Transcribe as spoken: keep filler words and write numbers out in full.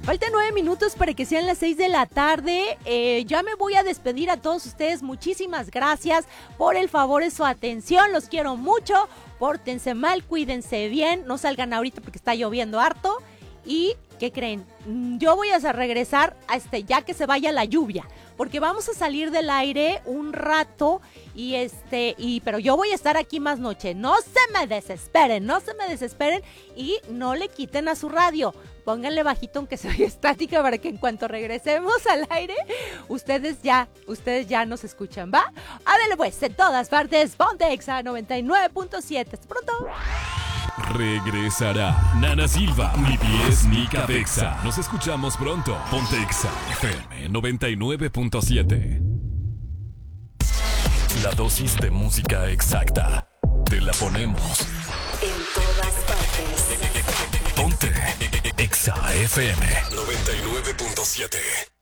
Faltan nueve minutos para que sean las seis de la tarde. Eh, ya me voy a despedir a todos ustedes. Muchísimas gracias por el favor de su atención. Los quiero mucho. Pórtense mal, cuídense bien. No salgan ahorita porque está lloviendo harto. Y, ¿qué creen? Yo voy a regresar a este, ya que se vaya la lluvia, porque vamos a salir del aire un rato y este, y pero yo voy a estar aquí más noche. No se me desesperen, no se me desesperen y no le quiten a su radio. Pónganle bajito aunque se vaya estática para que en cuanto regresemos al aire, ustedes ya, ustedes ya nos escuchan, ¿va? Ándale pues, en todas partes, Ponte Exa noventa y nueve punto siete. Hasta pronto. Regresará Nana Silva, ni pies ni cabeza. Nos escuchamos pronto. Ponte Exa F M noventa y nueve punto siete. La dosis de música exacta. Te la ponemos en todas partes. Ponte Exa F M noventa y nueve punto siete.